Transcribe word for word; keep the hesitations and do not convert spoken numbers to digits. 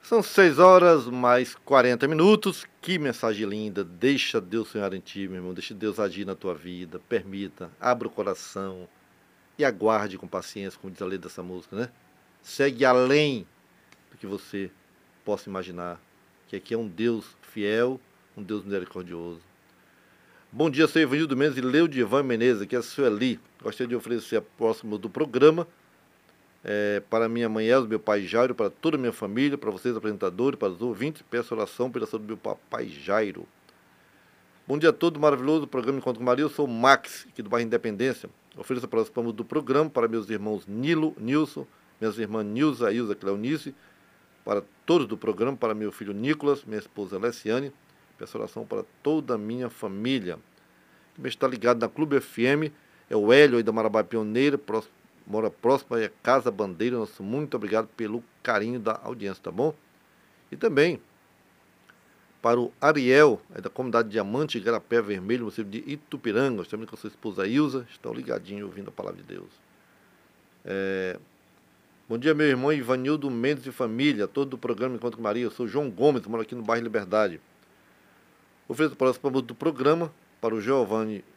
São seis horas mais quarenta minutos. Que mensagem linda. Deixa Deus sonhar em ti, meu irmão. Deixa Deus agir na tua vida. Permita, abra o coração e aguarde com paciência, como diz a letra dessa música, né? Segue além do que você possa imaginar. Que aqui é um Deus fiel, um Deus misericordioso. Bom dia, sou Evanildo Mendes e Leudivan Menezes. Aqui é a Sueli. Gostaria de oferecer a próxima do programa. É, para minha mãe Elza, meu pai Jairo, para toda a minha família, para vocês apresentadores, para os ouvintes, peço oração pela saúde do meu papai Jairo. Bom dia a todos, maravilhoso programa Encontro com Maria, eu sou o Max, aqui do bairro Independência. Ofereço a próxima do programa para meus irmãos Nilo, Nilson, minhas irmãs Nilza, Ilza, Cleonice, para todos do programa, para meu filho Nicolas, minha esposa Alessiane, peço oração para toda a minha família. Quem está ligado na Clube F M é o Hélio aí da Marabá Pioneira, próximo. Mora próximo é Casa Bandeira. Nosso muito obrigado pelo carinho da audiência, tá bom? E também para o Ariel, é da comunidade Diamante Igarapé Vermelho, município de Itupiranga, também com a sua esposa Ilza, estão ligadinhos ouvindo a palavra de Deus. É... Bom dia, meu irmão Ivanildo Mendes e família, todo do programa Encontro com Maria. Eu sou João Gomes, moro aqui no bairro Liberdade. Ofereço para o próximo do programa para o Giovanni